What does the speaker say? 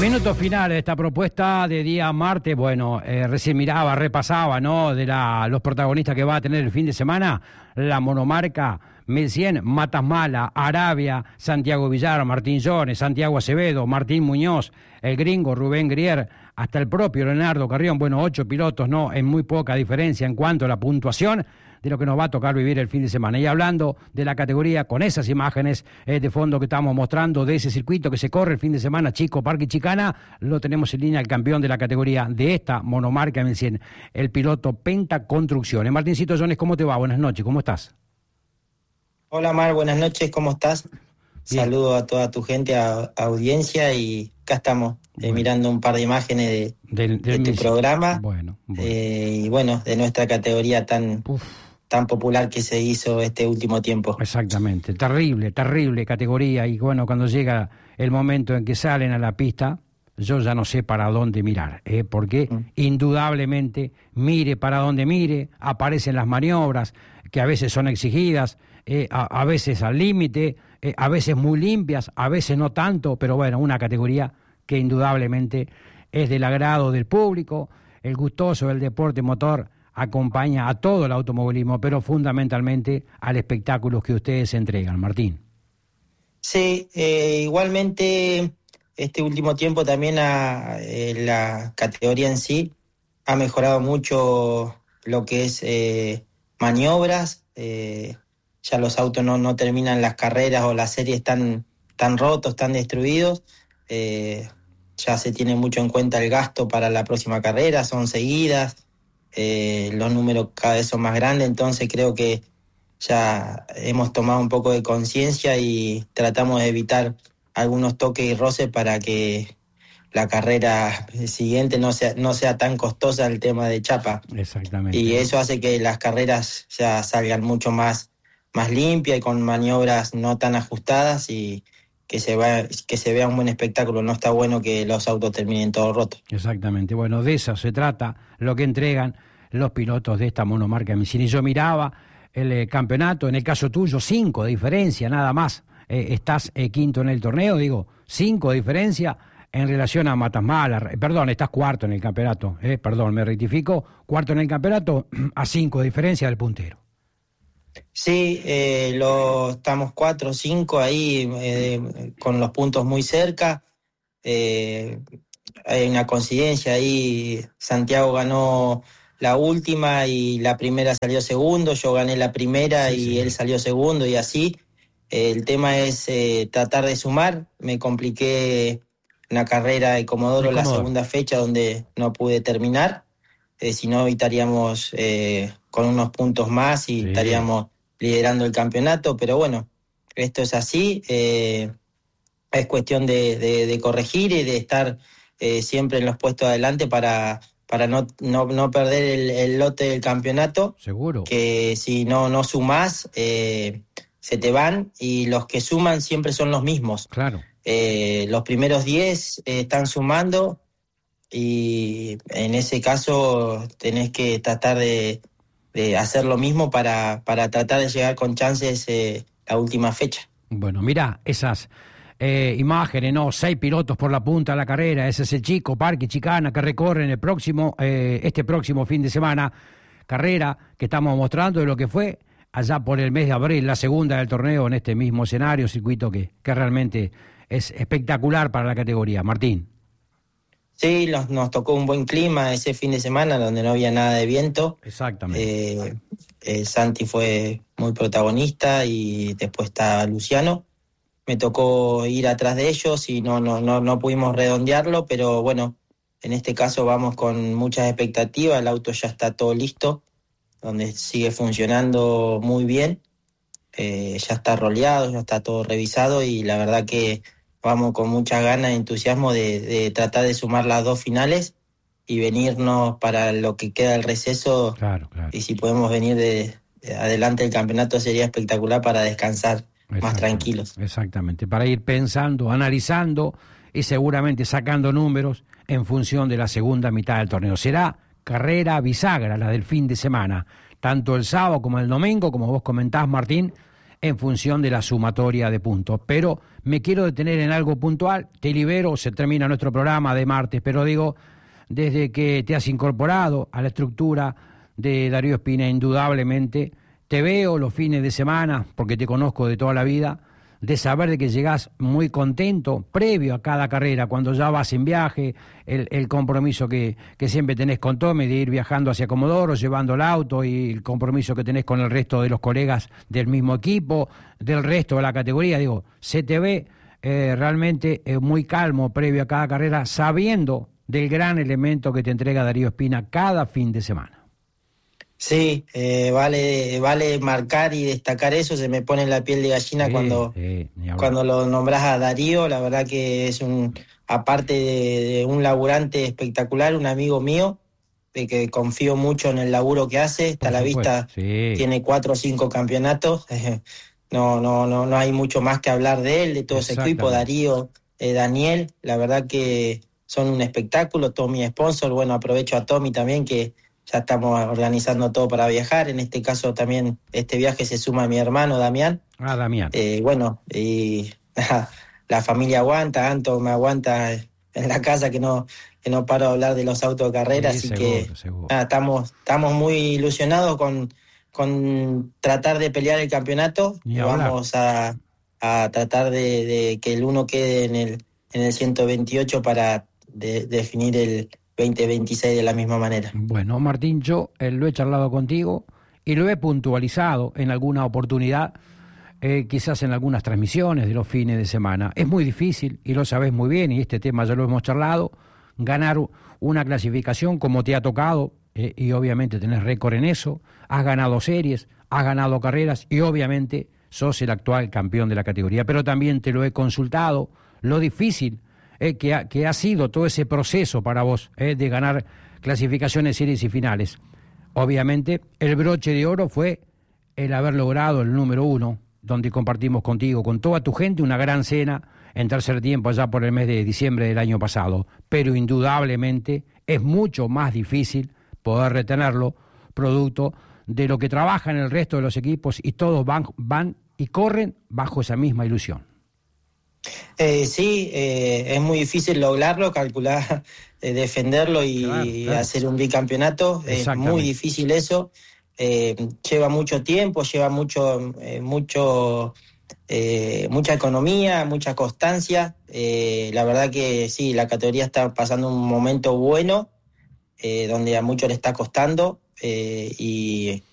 Minutos finales de esta propuesta de día martes. Bueno, recién repasaba, ¿no? De los protagonistas que va a tener el fin de semana. La monomarca 1100, Matas Mala, Arabia, Santiago Villar, Martín Jones, Santiago Acevedo, Martín Muñoz, el gringo Rubén Grier, hasta el propio Leonardo Carrión. Bueno, 8 pilotos, ¿no? En muy poca diferencia en cuanto a la puntuación de lo que nos va a tocar vivir el fin de semana. Y hablando de la categoría, con esas imágenes de fondo que estamos mostrando de ese circuito que se corre el fin de semana, Chico Parque Chicana, lo tenemos en línea el campeón de la categoría de esta monomarca 1100, el piloto Penta Construcciones. Martincito Jones, ¿cómo te va? Buenas noches, ¿cómo estás? Hola Mar, buenas noches, ¿cómo estás? Bien. Saludo a toda tu gente, a audiencia, y acá estamos mirando un par de imágenes de tu programa. Bueno. Y bueno, de nuestra categoría tan popular que se hizo este último tiempo. Exactamente, terrible categoría. Y bueno, cuando llega el momento en que salen a la pista, yo ya no sé para dónde mirar, porque indudablemente, mire para donde mire, aparecen las maniobras que a veces son exigidas, a veces al límite, a veces muy limpias, a veces no tanto, pero bueno, una categoría que indudablemente es del agrado del público. El gustoso del deporte motor acompaña a todo el automovilismo, pero fundamentalmente al espectáculo que ustedes entregan, Martín. Sí, igualmente este último tiempo también la categoría en sí ha mejorado mucho lo que es maniobras. Ya los autos no terminan las carreras o las series tan rotos, tan destruidos. Ya se tiene mucho en cuenta el gasto para la próxima carrera, son seguidas. Los números cada vez son más grandes, entonces creo que ya hemos tomado un poco de conciencia y tratamos de evitar algunos toques y roces para que la carrera siguiente no sea tan costosa el tema de chapa. Exactamente. Y eso hace que las carreras ya salgan mucho más limpias y con maniobras no tan ajustadas, y que se vea un buen espectáculo. No está bueno que los autos terminen todos rotos. Exactamente. Bueno, de eso se trata lo que entregan los pilotos de esta monomarca 1100. Y yo miraba el campeonato, en el caso tuyo, 5 de diferencia nada más. Estás quinto en el torneo, 5 de diferencia en relación a Matas Mala. Perdón, estás cuarto en el campeonato. Me rectifico. Cuarto en el campeonato a 5 de diferencia del puntero. Sí, estamos 4 o 5 ahí con los puntos muy cerca. Hay una coincidencia ahí. Santiago ganó la última y la primera salió segundo. Yo gané la primera y él salió segundo, y así. El tema es tratar de sumar. Me compliqué en la carrera de Comodoro la segunda fecha, donde no pude terminar. Si no, estaríamos con unos puntos más y estaríamos liderando el campeonato, pero bueno, esto es así. Es cuestión de corregir y de estar siempre en los puestos adelante para no perder el lote del campeonato. Seguro. Que si no sumás, se te van, y los que suman siempre son los mismos. Claro. Los primeros 10 están sumando, y en ese caso tenés que tratar de hacer lo mismo para tratar de llegar con chances la última fecha. Bueno, mirá esas imágenes, ¿no? 6 pilotos por la punta de la carrera. Ese es el Chico Parque Chicana que recorren este próximo fin de semana. Carrera que estamos mostrando de lo que fue allá por el mes de abril, la segunda del torneo en este mismo escenario, circuito que realmente es espectacular para la categoría. Martín. Sí, nos tocó un buen clima ese fin de semana, donde no había nada de viento. Exactamente. Santi fue muy protagonista, y después está Luciano. Me tocó ir atrás de ellos y no pudimos redondearlo, pero bueno, en este caso vamos con muchas expectativas. El auto ya está todo listo, donde sigue funcionando muy bien. Ya está roleado, ya está todo revisado, y la verdad que vamos con muchas ganas y entusiasmo de tratar de sumar las 2 finales y venirnos para lo que queda del receso. Claro. Y si podemos venir de adelante del campeonato, sería espectacular para descansar más tranquilos. Exactamente, para ir pensando, analizando y seguramente sacando números en función de la segunda mitad del torneo. Será carrera bisagra la del fin de semana, tanto el sábado como el domingo, como vos comentás, Martín. en función de la sumatoria de puntos. Pero me quiero detener en algo puntual, te libero, se termina nuestro programa de martes, pero digo, desde que te has incorporado a la estructura de Darío Espina, indudablemente, te veo los fines de semana, porque te conozco de toda la vida, de saber de que llegás muy contento, previo a cada carrera, cuando ya vas en viaje, el compromiso que siempre tenés con Tommy, de ir viajando hacia Comodoro, llevando el auto, y el compromiso que tenés con el resto de los colegas del mismo equipo, del resto de la categoría. Digo, se te ve realmente muy calmo previo a cada carrera, sabiendo del gran elemento que te entrega Darío Espina cada fin de semana. Sí, vale marcar y destacar eso, se me pone la piel de gallina cuando lo nombras a Darío. La verdad que es aparte de un laburante espectacular, un amigo mío, de que confío mucho en el laburo que hace, está a la vista, sí. Tiene 4 o 5 campeonatos, no hay mucho más que hablar de él, de todo ese equipo, Darío, Daniel, la verdad que son un espectáculo. Tommy sponsor, bueno, aprovecho a Tommy también, que ya estamos organizando todo para viajar. En este caso también este viaje se suma a mi hermano Damián. Damián. Bueno, y la familia aguanta, Anto me aguanta en la casa, que no paro de hablar de los autos de carrera, sí, así seguro. Estamos muy ilusionados con tratar de pelear el campeonato. Vamos a tratar de que el uno quede en el 128 para definir el 2026 de la misma manera. Bueno, Martín, yo lo he charlado contigo y lo he puntualizado en alguna oportunidad, quizás en algunas transmisiones de los fines de semana. Es muy difícil, y lo sabes muy bien, y este tema ya lo hemos charlado, ganar una clasificación como te ha tocado, y obviamente tenés récord en eso, has ganado series, has ganado carreras, y obviamente sos el actual campeón de la categoría. Pero también te lo he consultado, lo difícil que ha sido todo ese proceso para vos, de ganar clasificaciones, series y finales. Obviamente, el broche de oro fue el haber logrado el número 1, donde compartimos contigo, con toda tu gente, una gran cena en tercer tiempo allá por el mes de diciembre del año pasado. Pero indudablemente es mucho más difícil poder retenerlo, producto de lo que trabajan el resto de los equipos, y todos van y corren bajo esa misma ilusión. Sí, es muy difícil lograrlo, calcular, defenderlo y claro. Hacer un bicampeonato. Es muy difícil eso. Lleva mucho tiempo, lleva mucha economía, mucha constancia. La verdad que sí, la categoría está pasando un momento bueno, donde a muchos le está costando, y